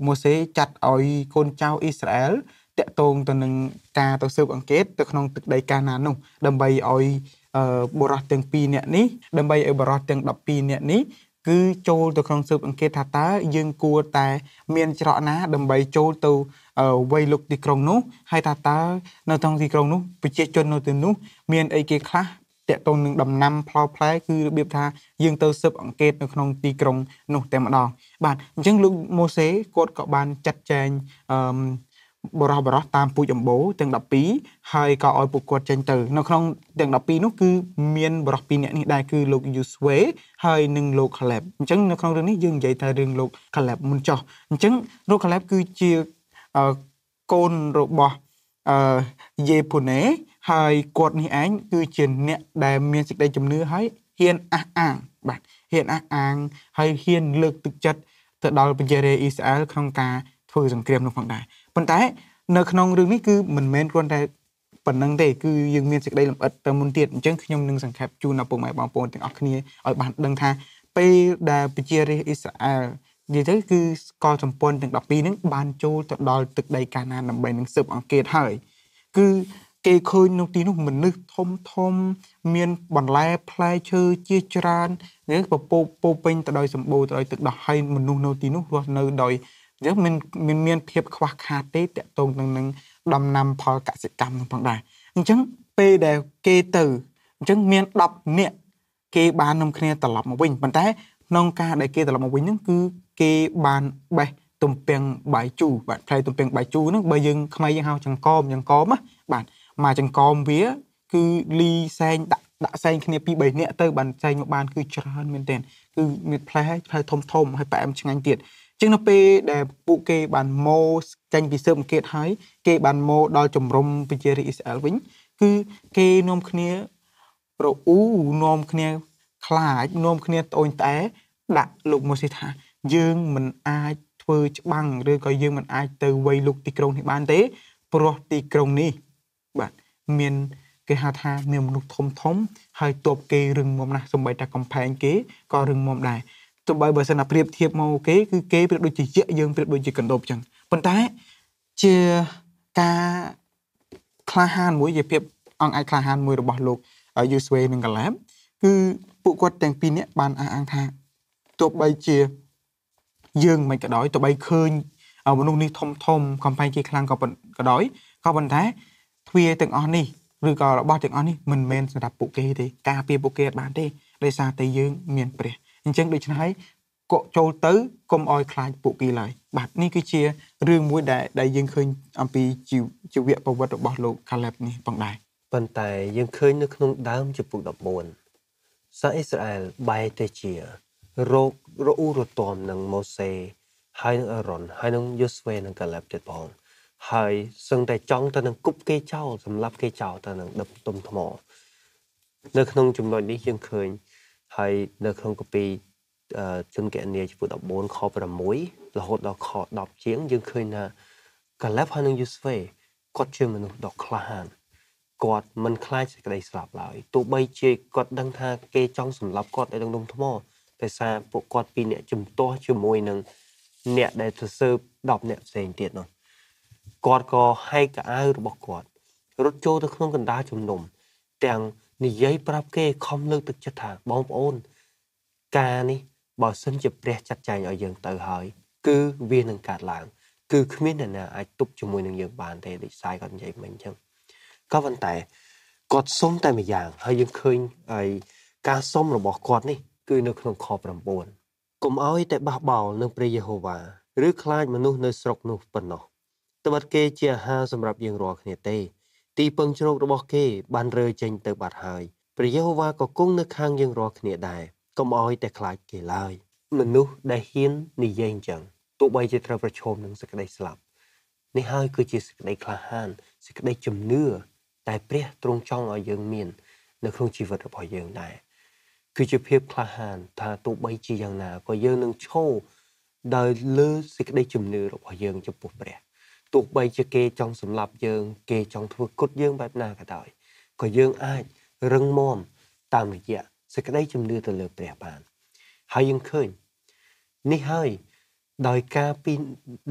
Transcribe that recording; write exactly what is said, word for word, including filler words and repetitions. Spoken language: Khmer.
ម៉ូសេចាត់ឲ្យកូនចៅអ៊ីស្រាអែលតាក់ទងទៅនឹងការទៅស៊ើបអង្កេតទៅក្នុងទឹកដីកាណាននោះដើម្បីឲ្យបុរសទាំងពីរនាក់នេះដើម្បីឲ្យបុរសទាំងដប់ពីរនាក់នេះគឺចូលទៅក្នុងស៊ើបអង្កេតថាតើយើងគួរតែមានច្រកណាដើម្បីចូលទៅវ័យលុកទីក្រុងនោះហើយថាតើនៅក្នុងទីក្រុងនោះប្រជាជននៅទីនោះមានអីគេខ្លះតាក់ទងនឹងដំណាំផ្លោផ្លែគឺរបៀបថាយើងទៅស៊ើបអង្កេតនៅក្នុងទីក្រុងនោះតែម្ដងបាទអញ្ចឹងលោកម៉ូសេគាត់ក៏បានចាត់ចែងអឺបរោះបរោះតាមពូជអម្បូរទាំងដប់ពីរហើយក៏ឲ្យពួកគាត់ចេញទៅនៅក្នុងទាំងដប់ពីរនោះគឺមានបរោះពីរនាក់នេះដែរគឺលោកយូស្វេហើយនិងលោកខាឡែបអញ្ចឹងនៅក្នុងរឿងនេះយើងនិយាយថារឿងលោកខាឡែបមុនចុះអញ្ចឹងលោកខាឡែបគឺជាអឺកូនរបស់អឺយេពូណេហើយគាត់នេះឯងគឺជាអ្នកដែលមានសេចក្តីជំនឿហើយហ៊ានអះអាងបាទហ៊ានអះអាងហើយហ៊ានលើកទឹកចិត្តទៅដល់ប្រជារាស្ត្រអ៊ីស្រាអែលក្នុងការធ្វើសង្គ្រាមនោះផងដែរប៉ុន្តែនៅក្នុងរឿងនេះគឺមិនមែនគ្រាន់តែប៉ុណ្្នឹងទេគឺយើងមានសេចក្តីលម្អិតទៅមុនទៀតអញ្ចឹងខ្ញុំនឹងសង្ខេបជូនដល់ពុកម៉ែបងប្អូនទាំងអស់គ្នាឲ្យបានដឹងថាពេលដែលប្រជារាស្ត្រអ៊ីស្រាអែលនិយាយទៅគឺស្កលសម្ព័ន្ធទាំងដប់ពីរហ្នឹងបានចូលទៅដល់ទឹកដីកាណានដើម្បីនឹងស៊ើបអង្កេតហើយគឺគេឃើញនៅទីនោះមនុស្សធំធំមានបន្លែផ្លែឈើជាច្រើននេះពពោពោពេញទៅដោយសម្បូរទៅដោយទឹកដោះហើយមនុស្សនៅទីនោះរស់នៅដោយយើងមានមានមានភាពខ្វះខាតទេតាក់ទងនឹងដំណាំផលកសិកម្មនោះផងដែរអញ្ចឹងពេលដែលគេទៅអញ្ចឹងមានដប់នាក់គេបាននាំគ្នាត្រឡប់មកវិញប៉ុន្តែក្នុងការដែលគេត្រឡប់មកវិញហ្នឹងគឺគេបានបេះទំពាំងបាយជូរបាទផ្លែទំពាំងបាយជូរហ្នឹងបើយើងខ្មែរយើងហៅចង្កមចង្កមណាបាទមកចង្កមវាគឺលីសែងដាក់ដាក់សែងគ្នាពីរបីនាក់ទៅបានសែងមកបានគឺច្រើនមែនទែនគឺមានផ្លែផ្លែធំធំហើយផ្អែមឆ្ងាញ់ទៀតចឹងនៅពេលដែលពួកគេបានមកចាញ់ពីស៊ើបអង្កេតហើយគេបានមកដល់ជំរំប្រជារាស្ត្រអ៊ីស្រាអែលវិញគឺគេនាំគ្នារអ៊ូនាំគ្នាខ្លាចនាំគ្នាត្អូញត្អែដាក់លោកម៉ូសេថាយើងមិនអាចធ្វើច្បាំងឬក៏យើងមិនអាចទៅវ័យលុកទីក្រុងនេះបានទេព្រោះទីក្រុងនេះបាទមានគេហៅថាមានមនុស្សធំធំហើយទ័ពគេរឹងមាំណាស់សូម្បីតែកំផែងគេក៏រឹងមាំដែរទោះបីបើសិនណាប្រៀបធៀបមកគេគឺគេប្រៀបដូចជាយក្សយើងប្រៀបដូចជាកណ្ដូបចឹងប៉ុន្តែជាការក្លាហានមួយជាភាពអង្អាចក្លាហានមួយរបស់លោកយូស្វេនិងកាឡែបគឺពួកគាត់ទាំងពីរនាក់បានអះអាងថាទោះបីជាយើងមិនក៏ដោយទោះបីឃើញមនុស្សនេះធំធំកំផែងគេខ្លាំងក៏ក៏ដោយក៏ប៉ុន្តែទ្វារទាំងអស់នេះឬក៏របស់ទាំងអស់នេះមិនមែនសម្រាប់ពួកគេទេការពារពួកគេអត់បានទេដោយសារតែយើងមានព្រះអញ្ចឹងដូច្នេះហើយកក់ចូលទៅកុំឲ្យខ្លាចពួកគេឡើយបាទនេះគឺជារឿងមួយដែលដែលយើងឃើញអំពីជីវប្រវត្តិរបស់លោកខាឡែបនេះផងដែរប៉ុន្តែយើងឃើញនៅក្នុងដើមចំពុកដប់បួនសាអ៊ីស្រាអែលបែរទៅជារោគរអ៊ូរទាំនឹងម៉ូសេហើយនឹងអារ៉ុនហើយនឹងយូស្វេនិងកាឡែបទៀតផងហើយសឹងតែចង់ទៅនឹងគប់គេចោលសម្រាប់គេចោលទៅនឹងដុំទុំថ្មនៅក្នុងចំណុចនេះយើងឃើញហើយនៅក្នុងកាពីជនគណនាចំពុកដប់បួនខប្រាំមួយរហូតដល់ខដប់ជាងយើងឃើញថាកាឡែបហើយនឹងយូស្វេគាត់ជាមនុស្សដ៏ក្លាហានគាត់មិនខ្លាចសេចក្តីស្លាប់ឡើយទោះបីជាគាត់ដឹងថាគេចង់សម្លាប់គាត់ឲ្យនឹងដុំថ្មតែសារពួកគាត់ពីរនាក់ជំទាស់ជាមួយនឹងអ្នកដែលទៅស៊ើបដប់អ្នកផ្សេងទៀតនោះគាត់ក៏ហែកកៅអៅរបស់គាត់រត់ចូលទៅក្នុងកណ្ដាលជំនុំទាំងនិយាយប្រាប់គេខំលើកទឹកចិត្តថាបងប្អូនការនេះបើសិនជាព្រះចាត់ចែងឲ្យយើងទៅហើយគឺវានឹងកើតឡើងគឺគ្មានអ្នកណាអាចទប់ជាមួយនឹងយើងបានទេដូចសាយគាត់និយាយមិញអញ្ចឹងក៏ប៉ុន្តែគាត់សុំតែម្យ៉ាងហើយយើងឃើញហើយការសុំរបស់គាត់នេះគឺនៅក្នុងខប្រាំបួនកុំឲ្យតែបះបោលនឹងព្រះយេហូវ៉ាឬខ្លាចមនុស្សនៅស្រុកនោះប៉ុណ្ណោះត្បិតគេជាអាហារសម្រាប់យើងរាល់គ្នាទេទីពឹងជ្រករបស់គេបានរើចេញទៅបាត់ហើយព្រះយេហូវ៉ាក៏គង់នៅខាងយើងរាល់គ្នាដែរកុំឲ្យតែខ្លាចគេឡើយមនុស្សដែលហ៊ាននិយាយអញ្ចឹងទោះបីជាត្រូវប្រឈមនឹងសេចក្តីស្លាប់នេះហើយគឺជាសេចក្តីក្លាហានសេចក្តីជំនឿតែព្រះទ្រង់ចង់ឲ្យយើងមាននៅក្នុងជីវិតរបស់យើងដែរគឺជាភាពក្លាហានថាទោះបីជាយ៉ាងណាក៏យើងនឹងឈរដោយលើសេចក្តីជំនឿរបស់យើងចំពោះព្រះទោះបីជាគេចង់សម្លាប់យើងគេចង់ធ្វើគុតយើងបែបណាក៏ដោយក៏យើងអាចរឹងមាំតាមរយៈសេចក្តីជំនឿទៅលើព្រះបានហើយយើងឃើញនេះហើយដោយការពី